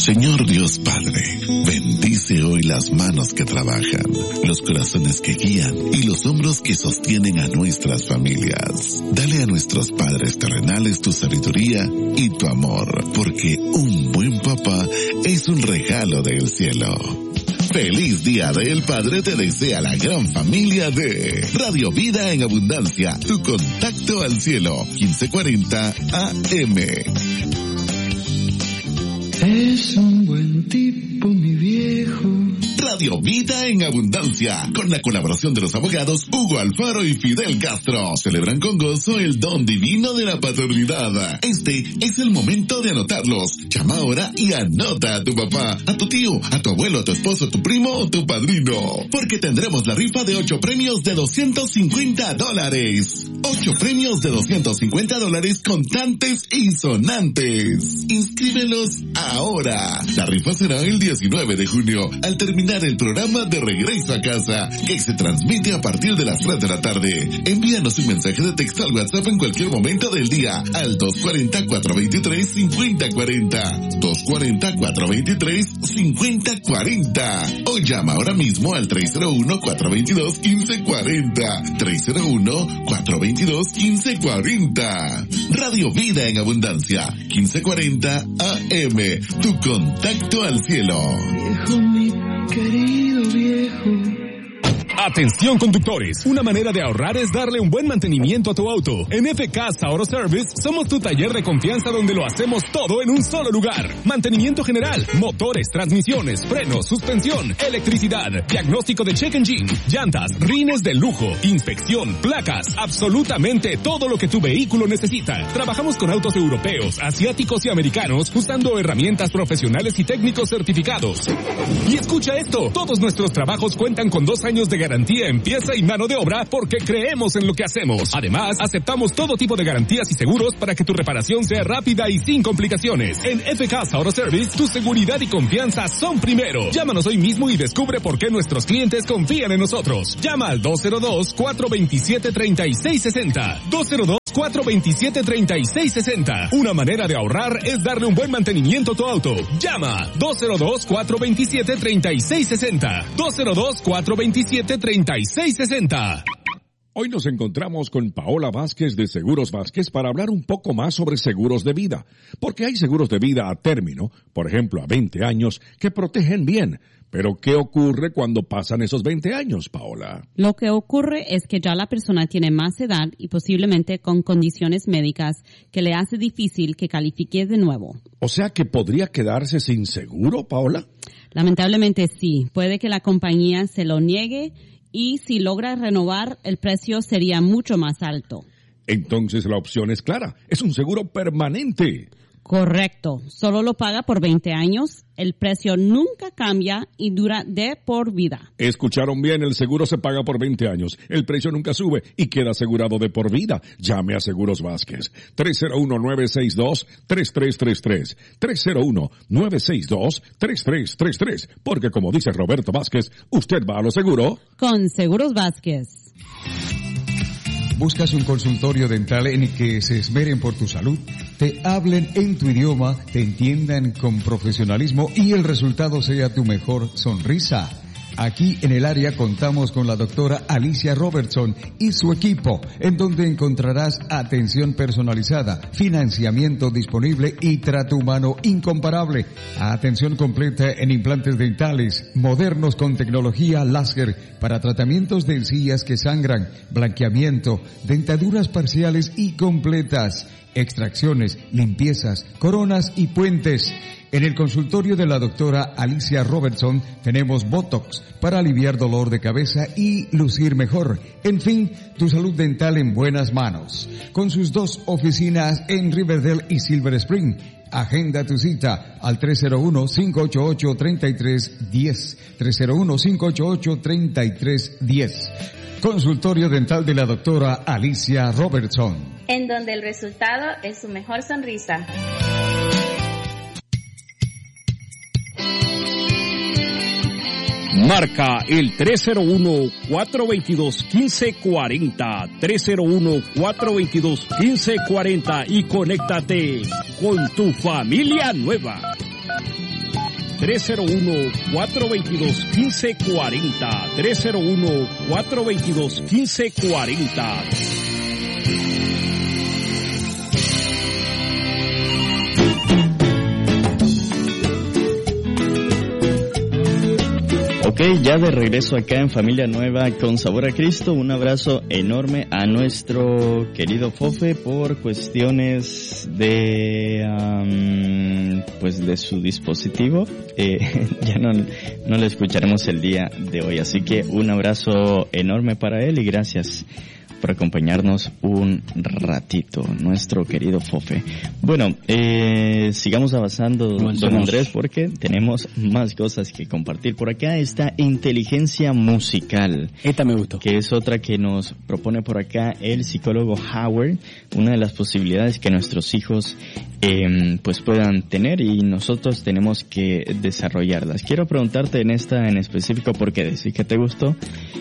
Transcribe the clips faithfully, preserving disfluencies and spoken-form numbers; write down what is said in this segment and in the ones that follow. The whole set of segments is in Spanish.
Señor Dios Padre, bendice hoy las manos que trabajan, los corazones que guían y los hombros que sostienen a nuestras familias. Dale a nuestros padres terrenales tu sabiduría y tu amor, porque un buen papá es un regalo del cielo. Feliz Día del Padre te desea la gran familia de Radio Vida en Abundancia, tu contacto al cielo, quince cuarenta A M. Es un buen tipo, mi viejo. Radio Vida en Abundancia, con la colaboración de los abogados Hugo Alfaro y Fidel Castro, celebran con gozo el don divino de la paternidad. Este es el momento de anotarlos. Llama ahora y anota a tu papá, a tu tío, a tu abuelo, a tu esposo, a tu primo o tu padrino, porque tendremos la rifa de ocho premios de doscientos cincuenta dólares. Ocho premios de doscientos cincuenta dólares contantes y sonantes. Inscríbelos ahora. La rifa será el diecinueve de junio, al terminar el programa de Regreso a Casa, que se transmite a partir de las tres de la tarde. Envíanos un mensaje de texto al WhatsApp en cualquier momento del día al dos cuatro cero, cuatro dos tres, cinco cero cuatro cero, dos cuatro cero, cuatro dos tres, cinco cero cuatro cero, o llama ahora mismo al tres cero uno, cuatro dos dos, uno cinco cuatro cero, tres cero uno, cuatro dos dos, uno cinco cuatro cero. Radio Vida en Abundancia, quince cuarenta A M, tu contacto al cielo. Viejo, mi querido viejo. Atención conductores, una manera de ahorrar es darle un buen mantenimiento a tu auto. En F K Auto Service somos tu taller de confianza donde lo hacemos todo en un solo lugar. Mantenimiento general, motores, transmisiones, frenos, suspensión, electricidad, diagnóstico de check engine, llantas, rines de lujo, inspección, placas, absolutamente todo lo que tu vehículo necesita. Trabajamos con autos europeos, asiáticos y americanos usando herramientas profesionales y técnicos certificados. Y escucha esto, todos nuestros trabajos cuentan con dos años de garantía en pieza y mano de obra porque creemos en lo que hacemos. Además, aceptamos todo tipo de garantías y seguros para que tu reparación sea rápida y sin complicaciones. En F K Auto Service, tu seguridad y confianza son primero. Llámanos hoy mismo y descubre por qué nuestros clientes confían en nosotros. Llama al dos cero dos, cuatro dos siete, tres seis seis cero. dos cero dos, cuatro dos siete, tres seis seis cero. Una manera de ahorrar es darle un buen mantenimiento a tu auto. Llama dos cero dos, cuatro dos siete, tres seis seis cero. dos cero dos, cuatro dos siete, tres seis seis cero. Hoy nos encontramos con Paola Vázquez de Seguros Vázquez para hablar un poco más sobre seguros de vida. Porque hay seguros de vida a término, por ejemplo a veinte años, que protegen bien. Pero ¿qué ocurre cuando pasan esos veinte años, Paola? Lo que ocurre es que ya la persona tiene más edad y posiblemente con condiciones médicas que le hace difícil que califique de nuevo. O sea que podría quedarse sin seguro, Paola. Lamentablemente sí. Puede que la compañía se lo niegue y si logra renovar, el precio sería mucho más alto. Entonces la opción es clara. Es un seguro permanente. Correcto. Solo lo paga por veinte años. El precio nunca cambia y dura de por vida. Escucharon bien, el seguro se paga por veinte años. El precio nunca sube y queda asegurado de por vida. Llame a Seguros Vázquez. tres cero uno, nueve seis dos, tres tres tres tres. tres cero uno, nueve seis dos, tres tres tres tres. Porque como dice Roberto Vázquez, usted va a lo seguro. Con Seguros Vázquez. ¿Buscas un consultorio dental en el que se esmeren por tu salud? Te hablen en tu idioma, te entiendan con profesionalismo y el resultado sea tu mejor sonrisa. Aquí en el área contamos con la doctora Alicia Robertson y su equipo, en donde encontrarás atención personalizada, financiamiento disponible y trato humano incomparable. Atención completa en implantes dentales, modernos con tecnología láser para tratamientos de encías que sangran, blanqueamiento, dentaduras parciales y completas, extracciones, limpiezas, coronas y puentes. En el consultorio de la doctora Alicia Robertson tenemos Botox para aliviar dolor de cabeza y lucir mejor. En fin, tu salud dental en buenas manos. Con sus dos oficinas en Riverdale y Silver Spring. Agenda tu cita al tres cero uno, cinco ocho ocho, tres tres uno cero. tres cero uno, cinco ocho ocho, tres tres uno cero. Consultorio dental de la doctora Alicia Robertson. En donde el resultado es su mejor sonrisa. Marca el tres cero uno, cuatro dos dos, uno cinco cuatro cero, tres cero uno, cuatro dos dos, uno cinco cuatro cero y conéctate con tu familia nueva. tres cero uno, cuatro dos dos, uno cinco cuatro cero. tres cero uno, cuatro dos dos, uno cinco cuatro cero. Ok, ya de regreso acá en Familia Nueva con Sabor a Cristo. Un abrazo enorme a nuestro querido Fofe por cuestiones de um, pues de su dispositivo. Eh, ya no, no lo escucharemos el día de hoy, así que un abrazo enorme para él y gracias por acompañarnos un ratito, nuestro querido Fofe. Bueno, eh, sigamos avanzando, Bueno, don somos... Andrés, porque tenemos más cosas que compartir. Por acá está inteligencia musical. Esta me gustó. Que es otra que nos propone por acá el psicólogo Howard, una de las posibilidades que nuestros hijos eh, pues puedan tener y nosotros tenemos que desarrollarlas. Quiero preguntarte en esta en específico porque decís que te gustó.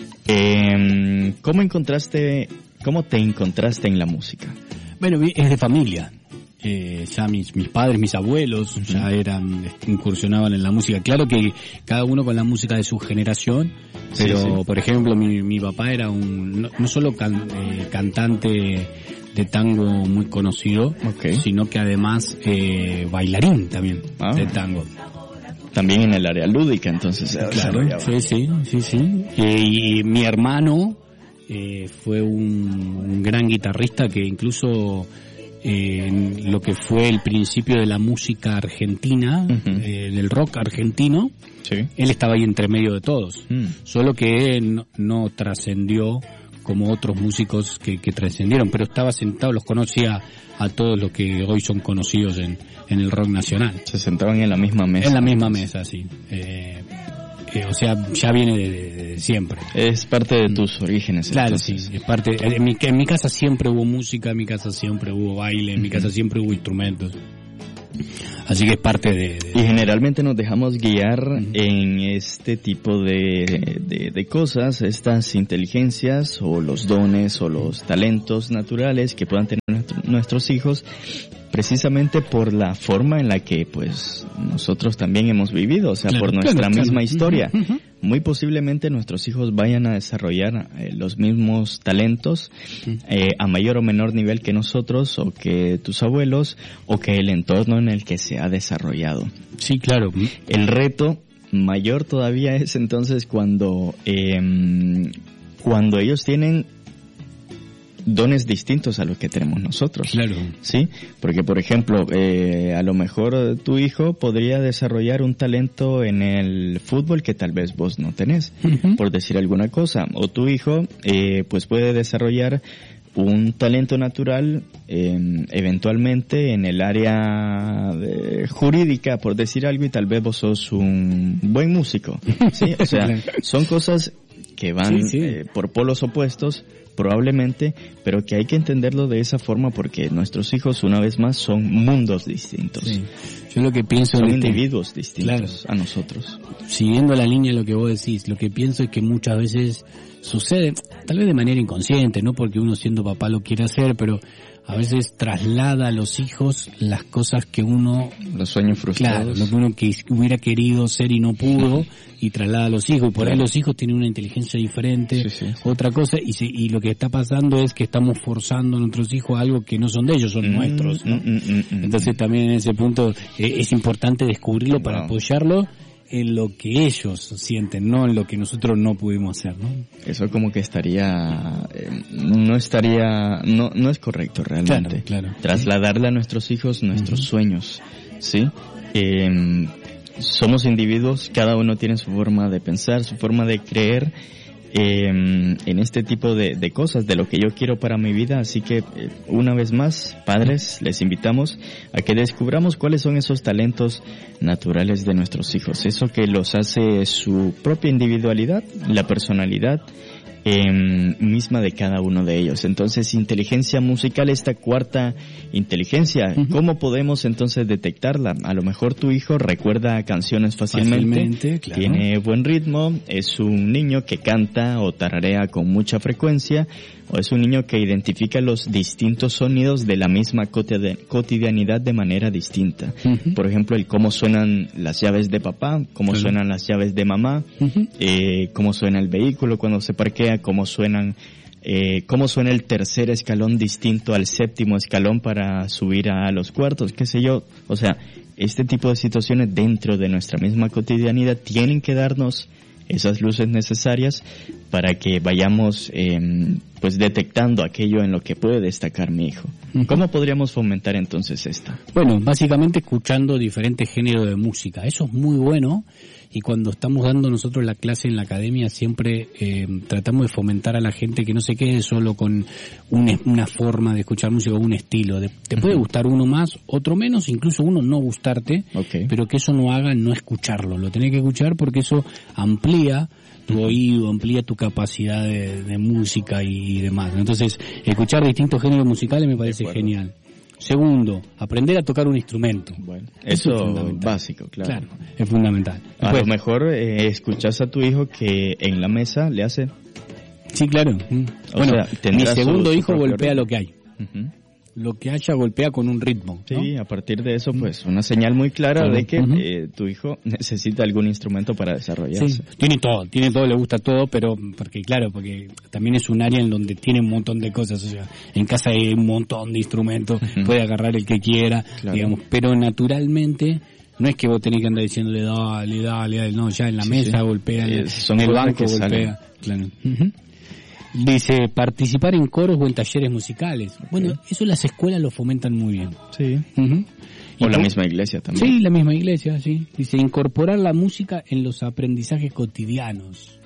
Eh, ¿Cómo encontraste, cómo te encontraste en la música? Bueno, es de familia. Eh, ya mis, mis padres, mis abuelos, uh-huh. ya eran, incursionaban en la música. Claro que cada uno con la música de su generación, pero sí, sí. por ejemplo mi, mi papá era un, no, no solo can, eh, cantante de tango muy conocido, okay. sino que además eh, bailarín también ah. de tango. También en el área lúdica, entonces. Claro, sí, sí, sí, sí. Eh, y mi hermano eh, fue un, un gran guitarrista que incluso eh, en lo que fue el principio de la música argentina, uh-huh. eh, del rock argentino, sí. él estaba ahí entre medio de todos. Uh-huh. Solo que no, no trascendió como otros músicos que, que trascendieron, pero estaba sentado, los conocía a todos los que hoy son conocidos en, en el rock nacional. Se sentaban en la misma mesa. En la misma mesa, sí. Eh, eh, o sea, ya viene de, de, de siempre. Es parte de tus orígenes. Claro, entonces. sí. Es parte. En mi, en mi casa siempre hubo música, en mi casa siempre hubo baile, en uh-huh. mi casa siempre hubo instrumentos. Así que es parte de, de... Y generalmente nos dejamos guiar uh-huh. en este tipo de, de, de cosas, estas inteligencias o los dones o los talentos naturales que puedan tener nuestro, nuestros hijos, precisamente por la forma en la que pues nosotros también hemos vivido, o sea, claro, por nuestra claro, misma claro. historia. Uh-huh. Muy posiblemente nuestros hijos vayan a desarrollar eh, los mismos talentos eh, a mayor o menor nivel que nosotros o que tus abuelos o que el entorno en el que se ha desarrollado. Sí, claro. El reto mayor todavía es entonces cuando eh, cuando ellos tienen dones distintos a los que tenemos nosotros. Claro. Sí, porque por ejemplo, eh, a lo mejor tu hijo podría desarrollar un talento en el fútbol que tal vez vos no tenés, uh-huh. por decir alguna cosa. O tu hijo, eh, pues puede desarrollar un talento natural, eh, eventualmente en el área de, jurídica, por decir algo, y tal vez vos sos un buen músico. Sí, o sea, son cosas que van sí, sí. Eh, por polos opuestos, probablemente, pero que hay que entenderlo de esa forma porque nuestros hijos, una vez más, son mundos distintos. Sí. Yo lo que pienso... Son este, individuos distintos claro. a nosotros. Siguiendo la línea de lo que vos decís, lo que pienso es que muchas veces sucede, tal vez de manera inconsciente, no porque uno siendo papá lo quiere hacer, pero a veces traslada a los hijos las cosas que uno... Los sueños frustrados. Claro, lo que uno que hubiera querido ser y no pudo, y traslada a los hijos. Y por claro. ahí los hijos tienen una inteligencia diferente, sí, sí, sí. otra cosa, y, se, y lo que está pasando es que estamos forzando a nuestros hijos a algo que no son de ellos, son mm, nuestros, ¿no? Mm, mm, mm, Entonces también en ese punto eh, es importante descubrirlo para wow. apoyarlo en lo que ellos sienten, no en lo que nosotros no pudimos hacer, ¿no? Eso como que estaría, eh, no estaría, no, no es correcto realmente. Claro, claro. Trasladarle a nuestros hijos nuestros uh-huh. sueños, ¿sí? Eh, somos individuos, cada uno tiene su forma de pensar, su forma de creer eh, en este tipo de, de cosas, de lo que yo quiero para mi vida, así que eh, una vez más, padres, les invitamos a que descubramos cuáles son esos talentos naturales de nuestros hijos, eso que los hace su propia individualidad, la personalidad eh, misma de cada uno de ellos. Entonces, inteligencia musical, esta cuarta inteligencia, uh-huh. ¿cómo podemos entonces detectarla? A lo mejor tu hijo recuerda canciones fácilmente, fácilmente claro. tiene buen ritmo, es un niño que canta o tararea con mucha frecuencia, o es un niño que identifica los distintos sonidos de la misma cotidianidad de manera distinta. Uh-huh. Por ejemplo, el cómo suenan las llaves de papá, cómo uh-huh. suenan las llaves de mamá, uh-huh. eh, cómo suena el vehículo cuando se parquea, cómo suenan Eh, cómo suena el tercer escalón distinto al séptimo escalón para subir a los cuartos, qué sé yo. O sea, este tipo de situaciones dentro de nuestra misma cotidianidad tienen que darnos esas luces necesarias para que vayamos eh, pues detectando aquello en lo que puede destacar mi hijo. Uh-huh. ¿Cómo podríamos fomentar entonces esto? Bueno, básicamente escuchando diferentes géneros de música. Eso es muy bueno. Y cuando estamos dando nosotros la clase en la academia, siempre eh, tratamos de fomentar a la gente que no se quede solo con un, una forma de escuchar música o un estilo. De, te puede gustar uno más, otro menos, incluso uno no gustarte, okay. pero que eso no haga no escucharlo. Lo tenés que escuchar porque eso amplía tu oído, amplía tu capacidad de, de música y, y demás. Entonces, escuchar distintos géneros musicales me parece genial. Segundo, aprender a tocar un instrumento. Bueno, eso, eso es básico, claro. Claro, es fundamental. A Después, lo mejor eh, escuchas a tu hijo que en la mesa le hace... Sí, claro. Mm. Bueno, sea, mi segundo su, hijo su golpea ritmo. Lo que hay. Uh-huh. Lo que haya golpea con un ritmo, ¿no? Sí, a partir de eso, pues, una señal muy clara claro. de que uh-huh. eh, tu hijo necesita algún instrumento para desarrollarse. Sí, tiene todo, tiene todo, le gusta todo, pero, porque claro, porque también es un área en donde tiene un montón de cosas, o sea, en casa hay un montón de instrumentos, uh-huh. puede agarrar el que quiera, claro. digamos, pero naturalmente... No es que vos tenés que andar diciéndole dale, dale, dale, no, ya en la sí, mesa sí. golpea, eh, en el banco golpea, claro. Uh-huh. Dice, participar en coros o en talleres musicales. Okay. Bueno, eso las escuelas lo fomentan muy bien. Sí. Uh-huh. O la misma iglesia también. Sí, la misma iglesia, sí. Dice, incorporar la música en los aprendizajes cotidianos.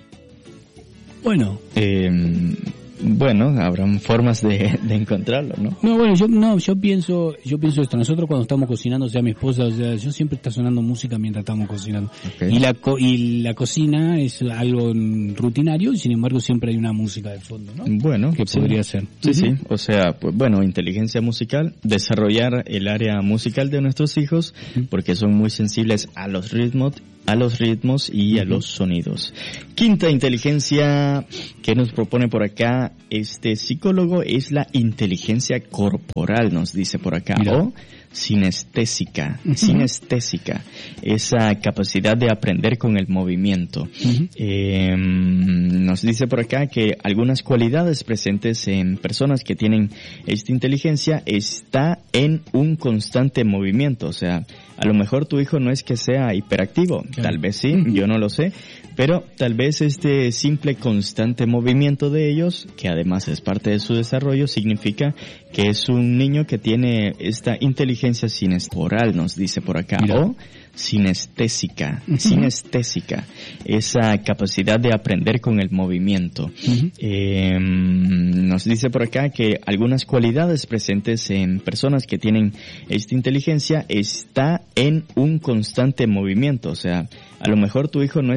Bueno. Eh, bueno, habrán formas de, de encontrarlo, ¿no? No, bueno, yo no, yo pienso, yo pienso esto. Nosotros cuando estamos cocinando, o sea, mi esposa, o sea, yo siempre está sonando música mientras estamos cocinando. Okay. Y la co- y la cocina es algo rutinario y sin embargo siempre hay una música de fondo, ¿no? Bueno, que sí. podría ser. Sí, uh-huh. sí. O sea, pues bueno, inteligencia musical, desarrollar el área musical de nuestros hijos, uh-huh. porque son muy sensibles a los ritmos, a los ritmos y uh-huh. a los sonidos. Quinta inteligencia que nos propone por acá este psicólogo es la inteligencia corporal, nos dice por acá, Mira. o sinestésica, uh-huh. sinestésica, esa capacidad de aprender con el movimiento. Uh-huh. Eh, nos dice por acá que algunas cualidades presentes en personas que tienen esta inteligencia está en un constante movimiento, o sea, a lo mejor tu hijo no es que sea hiperactivo, claro. tal vez sí, uh-huh. yo no lo sé, pero tal vez este simple constante movimiento de ellos, que además es parte de su desarrollo, significa que es un niño que tiene esta inteligencia sinestésica, nos dice por acá, Mira. o sinestésica, uh-huh. sinestésica, esa capacidad de aprender con el movimiento. Uh-huh. Eh, nos dice por acá que algunas cualidades presentes en personas que tienen esta inteligencia está en un constante movimiento, o sea, a lo mejor tu hijo no es